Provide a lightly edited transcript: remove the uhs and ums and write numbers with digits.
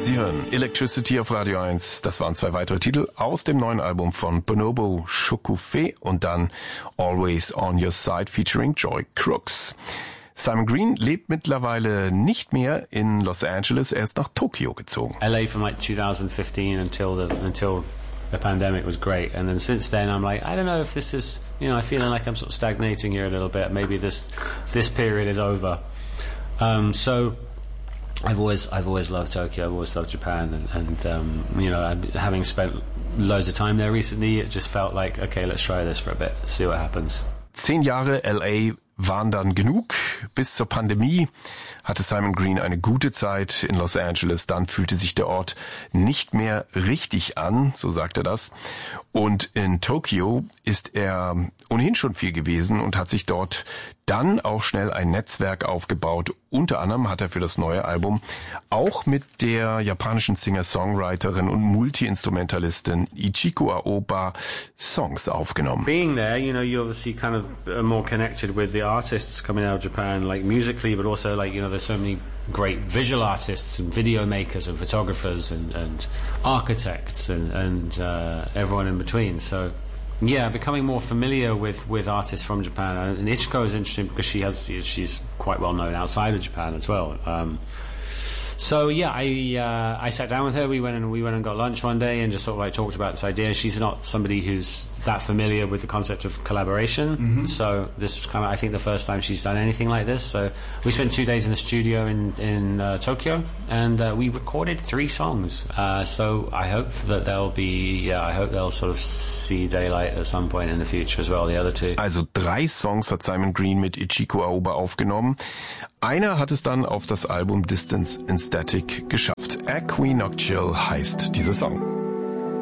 Sie hören Electricity auf Radio 1. Das waren zwei weitere Titel aus dem neuen Album von Bonobo Shokufe und dann Always on Your Side featuring Joy Crooks. Simon Green lebt mittlerweile nicht mehr in Los Angeles, er ist nach Tokio gezogen. LA from like 2015 until the pandemic was great, and then since then I'm like, I don't know if this is, I'm feeling like I'm sort of stagnating here a little bit. Maybe this period is over. So I've always loved Tokyo. I've always loved Japan, and having spent loads of time there recently, it just felt like, okay, let's try this for a bit, see what happens. 10 Jahre LA waren dann genug. Bis zur Pandemie hatte Simon Green eine gute Zeit in Los Angeles. Dann fühlte sich der Ort nicht mehr richtig an, so sagt er das. Und in Tokio ist er ohnehin schon viel gewesen und hat sich dort dann auch schnell ein Netzwerk aufgebaut. Unter anderem hat er für das neue Album auch mit der japanischen Singer-Songwriterin und Multi-Instrumentalistin Ichiko Aoba Songs aufgenommen. Being there, you obviously kind of are more connected with the artists coming out of Japan, like musically, but also like, there's so many great visual artists and video makers and photographers and architects and everyone in between. So yeah, becoming more familiar with artists from Japan. And Ichiko is interesting because she's quite well known outside of Japan as well. So yeah, I sat down with her. We went and got lunch one day and just sort of like talked about this idea. She's not somebody who's that familiar with the concept of collaboration. Mm-hmm. So this was kind of, I think, the first time she's done anything like this. So we spent 2 days in the studio in Tokyo, and we recorded 3 songs. So I hope that they'll sort of see daylight at some point in the future as well, the other 2. Also 3 Songs hat Simon Green mit Ichiko Aoba aufgenommen. Einer hat es dann auf das Album Distance in Static geschafft. Equinoctial heißt dieser Song.